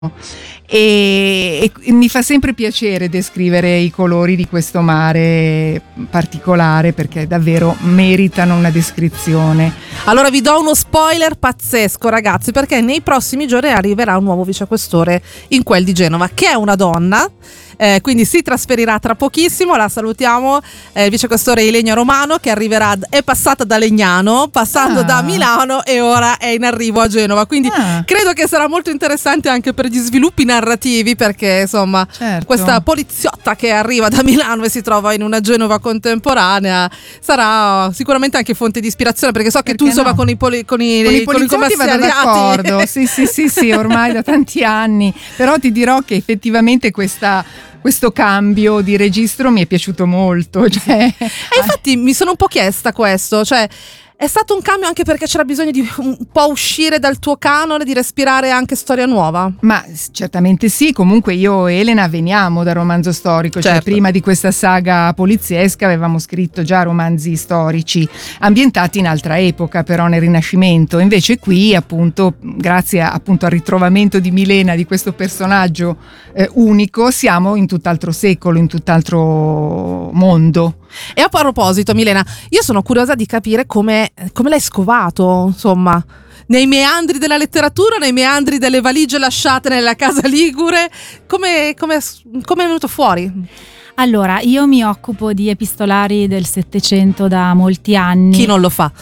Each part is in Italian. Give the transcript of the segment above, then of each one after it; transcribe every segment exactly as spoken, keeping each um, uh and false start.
E, e mi fa sempre piacere descrivere i colori di questo mare particolare, perché davvero meritano una descrizione. Allora vi do uno spoiler pazzesco, ragazzi, perché nei prossimi giorni arriverà un nuovo vicequestore in quel di Genova, che è una donna. Eh, quindi si trasferirà tra pochissimo. La salutiamo, eh, il vicequestore Ilenia Romano, che arriverà, è passata da Legnano, passando ah. da Milano, e ora è in arrivo a Genova. Quindi ah. credo che sarà molto interessante anche per gli sviluppi narrativi, perché insomma certo. questa poliziotta che arriva da Milano e si trova in una Genova contemporanea sarà sicuramente anche fonte di ispirazione, perché so che perché tu insomma no? con i, poli, con i, con i con i poliziotti vado d'accordo. sì sì sì sì ormai da tanti anni, però ti dirò che effettivamente questa questo cambio di registro mi è piaciuto molto, cioè. E infatti mi sono un po' chiesta questo, cioè è stato un cambio anche perché c'era bisogno di un po' uscire dal tuo canone, di respirare anche storia nuova? Ma certamente sì, comunque io e Elena veniamo da romanzo storico, certo. cioè prima di questa saga poliziesca avevamo scritto già romanzi storici ambientati in altra epoca, però nel Rinascimento. Invece qui appunto, grazie a, appunto al ritrovamento di Milena, di questo personaggio eh, unico, siamo in tutt'altro secolo, in tutt'altro mondo. E a proposito, Milena, io sono curiosa di capire come, come l'hai scovato, insomma, nei meandri della letteratura, nei meandri delle valigie lasciate nella casa ligure, come, come, come è venuto fuori? Allora, io mi occupo di epistolari del Settecento da molti anni. Chi non lo fa?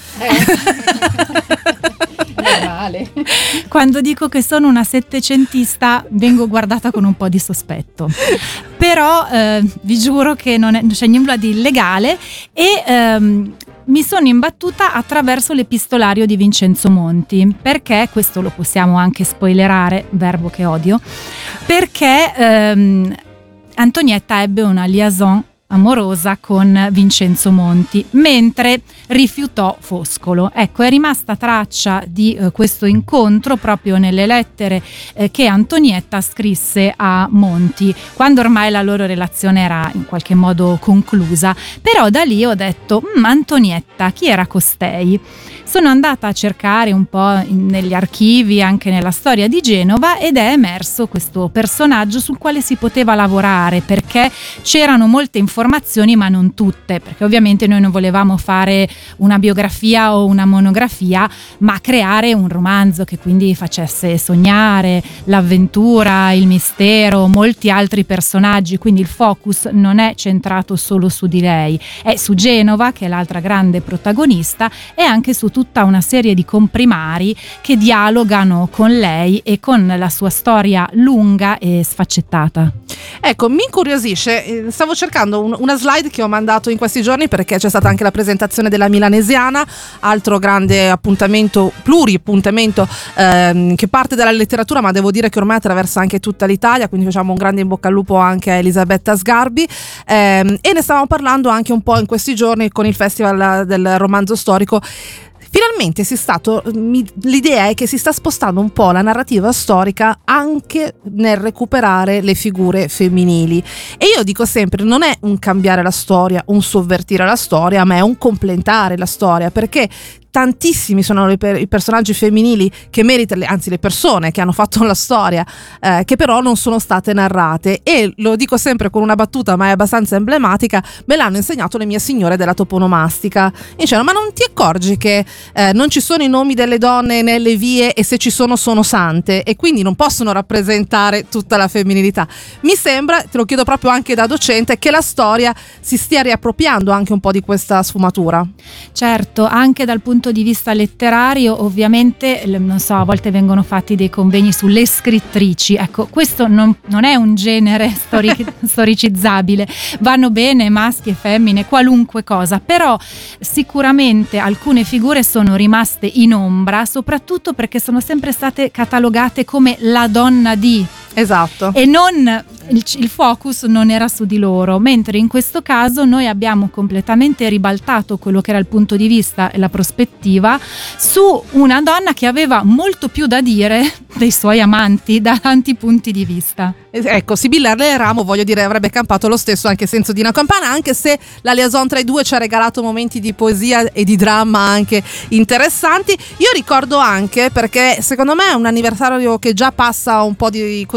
Eh. Male. Quando dico che sono una settecentista vengo guardata con un po' di sospetto, però eh, vi giuro che non, è, non c'è nulla di illegale, e ehm, mi sono imbattuta attraverso l'epistolario di Vincenzo Monti, perché questo lo possiamo anche spoilerare, verbo che odio, perché ehm, Antonietta ebbe una liaison amorosa con Vincenzo Monti, mentre rifiutò Foscolo. Ecco, è rimasta traccia di eh, questo incontro proprio nelle lettere eh, che Antonietta scrisse a Monti, quando ormai la loro relazione era in qualche modo conclusa. Però da lì ho detto, Antonietta, chi era costei? Sono andata a cercare un po' in, negli archivi, anche nella storia di Genova, ed è emerso questo personaggio sul quale si poteva lavorare, perché c'erano molte informazioni ma non tutte, perché ovviamente noi non volevamo fare una biografia o una monografia, ma creare un romanzo che quindi facesse sognare l'avventura, il mistero, molti altri personaggi, quindi il focus non è centrato solo su di lei, è su Genova, che è l'altra grande protagonista, e anche su tutta una serie di comprimari che dialogano con lei e con la sua storia lunga e sfaccettata. Ecco, mi incuriosisce, stavo cercando un, una slide che ho mandato in questi giorni, perché c'è stata anche la presentazione della Milanesiana, altro grande appuntamento, pluriappuntamento ehm, che parte dalla letteratura, ma devo dire che ormai attraversa anche tutta l'Italia, quindi facciamo un grande in bocca al lupo anche a Elisabetta Sgarbi, ehm, e ne stavamo parlando anche un po' in questi giorni con il Festival del Romanzo Storico. Finalmente si è stato, l'idea è che si sta spostando un po' la narrativa storica anche nel recuperare le figure femminili, e io dico sempre, non è un cambiare la storia, un sovvertire la storia, ma è un completare la storia, perché tantissimi sono le per, i personaggi femminili che meritano, anzi le persone che hanno fatto la storia, eh, che però non sono state narrate, e lo dico sempre con una battuta ma è abbastanza emblematica, me l'hanno insegnato le mie signore della toponomastica, dicevano, ma non ti accorgi che eh, non ci sono i nomi delle donne nelle vie, e se ci sono sono sante, e quindi non possono rappresentare tutta la femminilità. Mi sembra, te lo chiedo proprio anche da docente, che la storia si stia riappropriando anche un po' di questa sfumatura. Certo, anche dal punto di vista letterario, ovviamente, non so, a volte vengono fatti dei convegni sulle scrittrici, ecco, questo non, non è un genere storic- storicizzabile, vanno bene maschi e femmine, qualunque cosa, però sicuramente alcune figure sono rimaste in ombra, soprattutto perché sono sempre state catalogate come la donna di, esatto, e non il, il focus non era su di loro, mentre in questo caso noi abbiamo completamente ribaltato quello che era il punto di vista e la prospettiva su una donna che aveva molto più da dire dei suoi amanti da tanti punti di vista. Ecco, Sibilla Ramo, voglio dire, avrebbe campato lo stesso anche senza Dina Campana, anche se la liaison tra i due ci ha regalato momenti di poesia e di dramma anche interessanti. Io ricordo anche, perché secondo me è un anniversario che già passa un po' di